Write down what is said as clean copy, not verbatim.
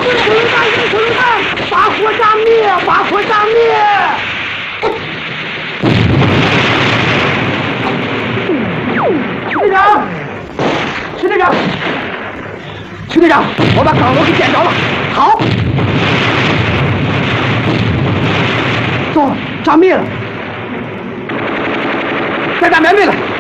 把火炸灭！把火炸灭！曲队长，曲队长，曲队长，我把岗楼给点着了。好，走，炸灭了，再打埋灭了。